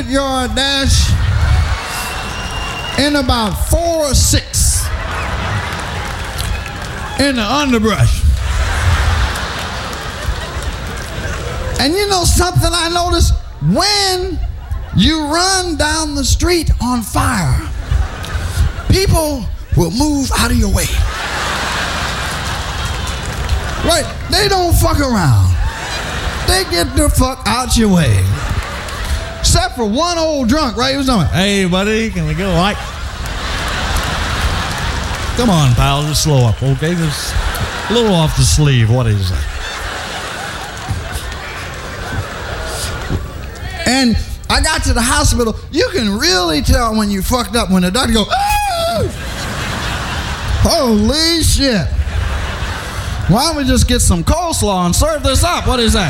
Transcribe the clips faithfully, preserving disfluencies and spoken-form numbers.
hundred yard dash in about four or six in the underbrush. And you know something I noticed? When you run down the street on fire, people will move out of your way. Right? They don't fuck around. They get the fuck out your way. Except for one old drunk, right? He was talking, hey, buddy, can we go like? Come on, pal, just slow up, okay? Just a little off the sleeve. What is it? And I got to the hospital. You can really tell when you fucked up when the doctor goes, ah! Holy shit. Why don't we just get some coleslaw and serve this up? What is that?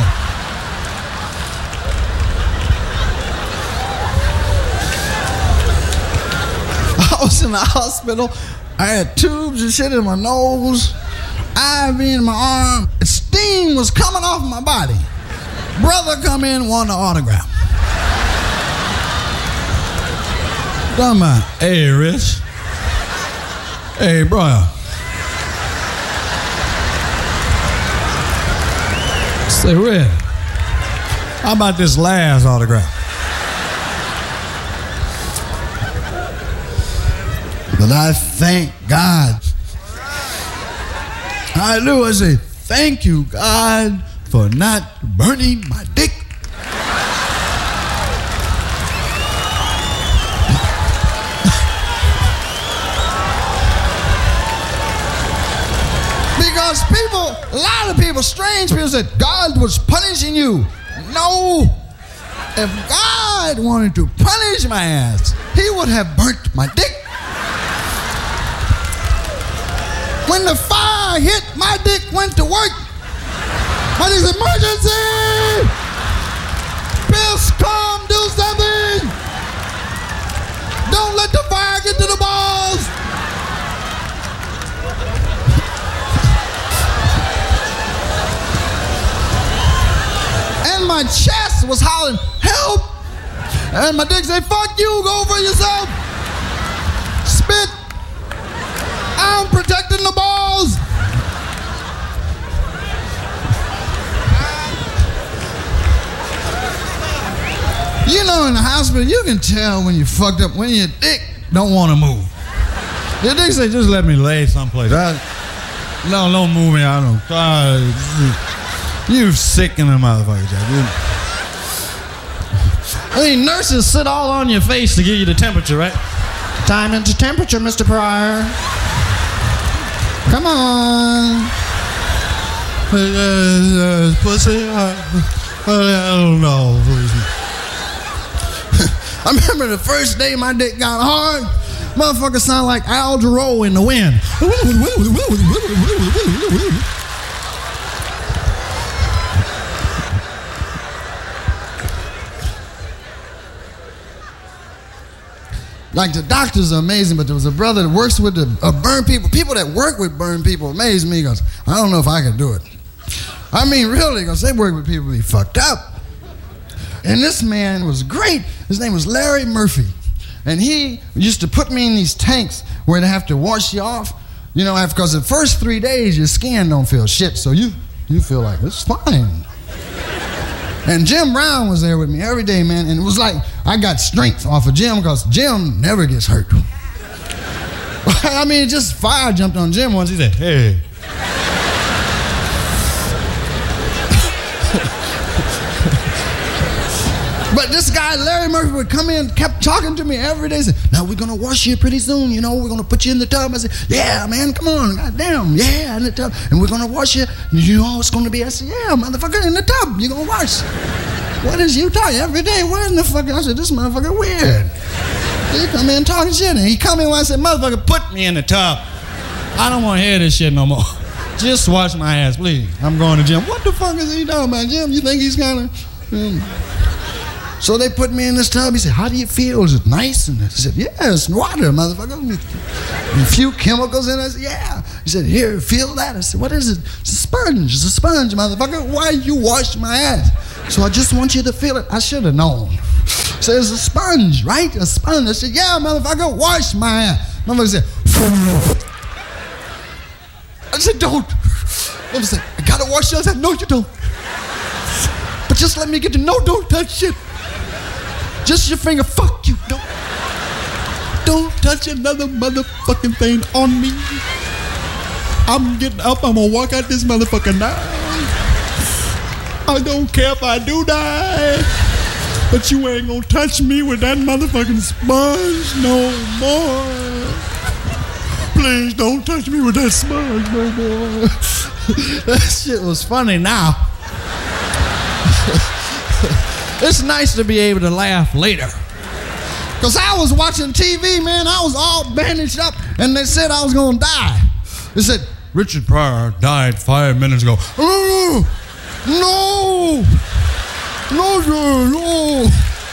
I was in the hospital. I had tubes and shit in my nose, I V in my arm. Steam was coming off my body. Brother come in, wanted an autograph. Come on. Hey, Rich. Hey, brother. Say, Red, how about this last autograph? But I thank God. I do. I say, thank you, God, for not burning my dick. Because people, a lot of people, strange people said, God was punishing you. No. If God wanted to punish my ass, he would have burnt my dick. When the fire hit, my dick went to work. But it's emergency! Piss, come, do something! Don't let the fire get to the balls! And my chest was hollering, help! And my dick said, fuck you, go for yourself! Spit! I'm protecting the balls! You know, in the hospital, you can tell when you fucked up, when your dick don't want to move. Your dick say, just let me lay someplace. I, no, don't move me. I don't. Uh, you sick in the motherfucker, Jack. I mean, nurses sit all on your face to give you the temperature, right? Time into temperature, Mister Pryor. Come on. Uh, uh, pussy, uh, I don't know, please. I remember the first day my dick got hard, motherfucker sound like Al Jarreau in the wind. Like the doctors are amazing, but there was a brother that works with the uh, burn people. People that work with burn people amaze me because I don't know if I could do it. I mean, really, because they work with people who be fucked up. And this man was great. His name was Larry Murphy. And he used to put me in these tanks where they have to wash you off. You know, because the first three days, your skin don't feel shit. So you, you feel like, it's fine. And Jim Brown was there with me every day, man. And it was like I got strength off of Jim because Jim never gets hurt. I mean, just fire jumped on Jim once. He said, hey. But this guy, Larry Murphy, would come in, kept talking to me every day. Said, now we're going to wash you pretty soon. You know, we're going to put you in the tub. I said, yeah, man, come on. Goddamn, yeah, in the tub. And we're going to wash you. You know it's going to be? I said, yeah, motherfucker, in the tub. You're going to wash. What is you talking every day? Where in the fuck? I said, this motherfucker weird. He come in talking shit. And he come in when I said, motherfucker, put me in the tub. I don't want to hear this shit no more. Just wash my ass, please. I'm going to gym. What the fuck is he talking about, Jim? You think he's kind of... Um, So they put me in this tub. He said, how do you feel? Is it nice? And I said, yeah, it's water, motherfucker. A few chemicals in it. I said, yeah. He said, here, feel that. I said, what is it? It's a sponge. It's a sponge, motherfucker. Why you wash my ass? So I just want you to feel it. I should have known. said, it's a sponge, right? A sponge. I said, yeah, motherfucker, wash my ass. Motherfucker said, I said, don't. Motherfucker said, I gotta wash yours. I said, no, you don't. But just let me get to know, don't touch shit. Just your finger, fuck you, don't. Don't touch another motherfucking thing on me. I'm getting up, I'm gonna walk out this motherfucker now. I don't care if I do die, but you ain't gonna touch me with that motherfucking sponge no more. Please don't touch me with that sponge no more. That shit was funny now. It's nice to be able to laugh later. Because I was watching T V, man, I was all bandaged up, and they said I was gonna die. They said, Richard Pryor died five minutes ago. Oh, no! No, sir, no!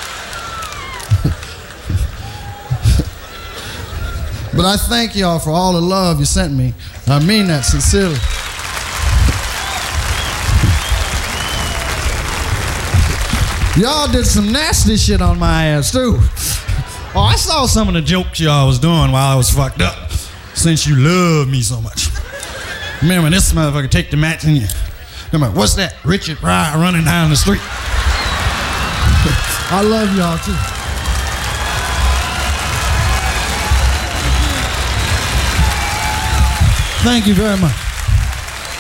But I thank y'all for all the love you sent me. I mean that sincerely. Y'all did some nasty shit on my ass, too. Oh, I saw some of the jokes y'all was doing while I was fucked up, since you love me so much. Remember, this motherfucker take the match and you, remember, what's that? Richard Pryor running down the street. I love y'all, too. Thank you very much.